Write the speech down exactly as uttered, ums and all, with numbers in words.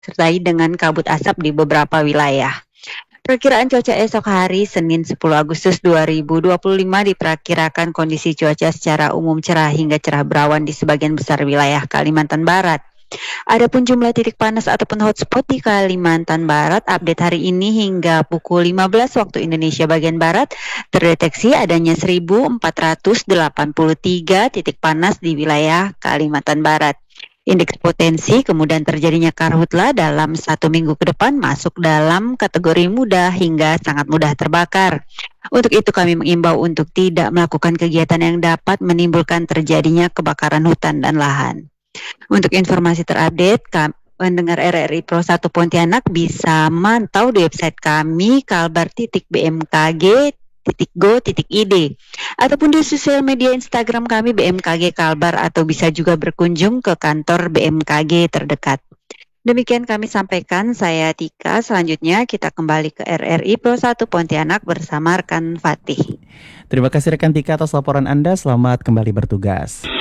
disertai dengan kabut asap di beberapa wilayah. Perkiraan cuaca esok hari Senin sepuluh Agustus dua ribu dua puluh lima diperkirakan kondisi cuaca secara umum cerah hingga cerah berawan di sebagian besar wilayah Kalimantan Barat. Adapun jumlah titik panas ataupun hotspot di Kalimantan Barat update hari ini hingga pukul lima belas waktu Indonesia bagian Barat terdeteksi adanya seribu empat ratus delapan puluh tiga titik panas di wilayah Kalimantan Barat. Indeks potensi kemudian terjadinya karhutla dalam satu minggu ke depan masuk dalam kategori mudah hingga sangat mudah terbakar. Untuk itu kami mengimbau untuk tidak melakukan kegiatan yang dapat menimbulkan terjadinya kebakaran hutan dan lahan. Untuk informasi terupdate, kami pendengar R R I Pro satu Pontianak bisa mantau di website kami kalbar titik b m k g titik go titik i d ataupun di sosial media Instagram kami B M K G Kalbar atau bisa juga berkunjung ke kantor B M K G terdekat. Demikian kami sampaikan, saya Tika. Selanjutnya kita kembali ke R R I Pro satu Pontianak bersama rekan Fatih. Terima kasih rekan Tika atas laporan Anda, selamat kembali bertugas.